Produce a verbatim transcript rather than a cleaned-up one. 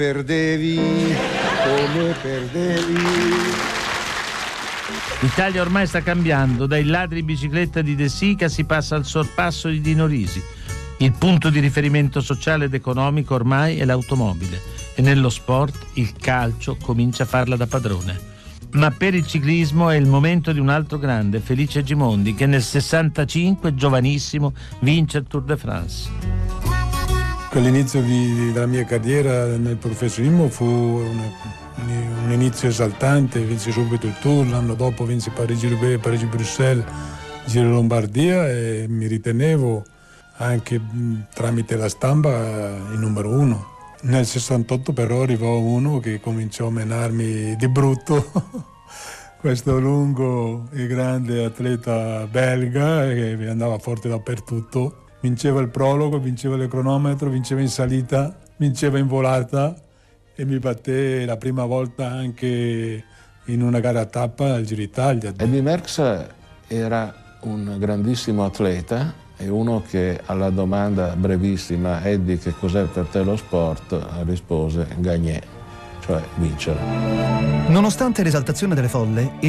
Perdevi, come perdevi. L'Italia ormai sta cambiando, dai ladri in bicicletta di De Sica si passa al sorpasso di Dino Risi. Il punto di riferimento sociale ed economico ormai è l'automobile e nello sport il calcio comincia a farla da padrone. Ma per il ciclismo è il momento di un altro grande, Felice Gimondi, che nel sessantacinque, giovanissimo, vince il Tour de France. L'inizio di, della mia carriera nel professionismo fu una, un inizio esaltante, vinsi subito il Tour, l'anno dopo vinsi Parigi-Roubaix, Parigi-Bruxelles, Giro Lombardia e mi ritenevo anche tramite la stampa il numero uno. Nel sessantotto però arrivò uno che cominciò a menarmi di brutto, questo lungo e grande atleta belga che andava forte dappertutto. Vinceva il prologo, vinceva il cronometro, vinceva in salita, vinceva in volata e mi batté la prima volta anche in una gara a tappa al Giro d'Italia. Eddy Merckx era un grandissimo atleta e uno che alla domanda brevissima Eddy che cos'è per te lo sport rispose gagner, cioè vincere. Nonostante l'esaltazione delle folle,